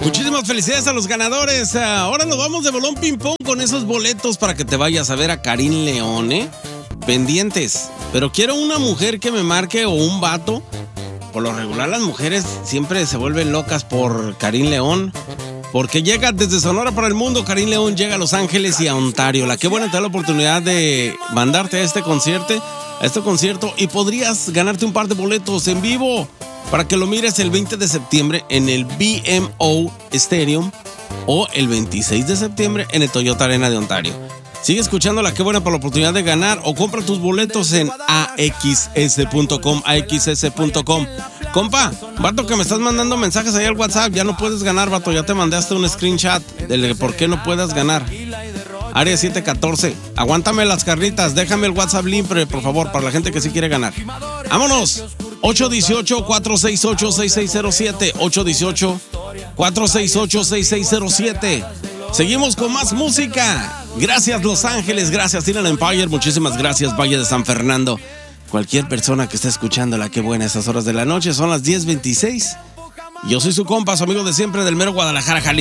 Muchísimas felicidades a los ganadores. Ahora nos vamos de bolón ping pong con esos boletos para que te vayas a ver a Karim León, ¿eh? Pendientes. Pero quiero una mujer que me marque o un vato. Por lo regular las mujeres siempre se vuelven locas por Karim León. Porque llega desde Sonora para el mundo. Karim León llega a Los Ángeles y a Ontario. La que buena te da la oportunidad de mandarte a este concierto. Y podrías ganarte un par de boletos en vivo para que lo mires el 20 de septiembre en el BMO Stadium o el 26 de septiembre en el Toyota Arena de Ontario. Sigue escuchando La que buena por la oportunidad de ganar o compra tus boletos en axs.com. Compa, vato, que me estás mandando mensajes ahí al WhatsApp, ya no puedes ganar, vato, ya te mandé hasta un screenshot del por qué no puedas ganar. Área 714, aguántame las carnitas, déjame el WhatsApp libre, por favor, para la gente que sí quiere ganar. ¡Vámonos! 818-468-6607, 818-468-6607. Seguimos con más música. Gracias, Los Ángeles, gracias, Inland Empire, muchísimas gracias, Valle de San Fernando. Cualquier persona que esté escuchando La que buena a estas horas de la noche, son las 10:26. Yo soy su compa, su amigo de siempre del mero Guadalajara, Jalisco.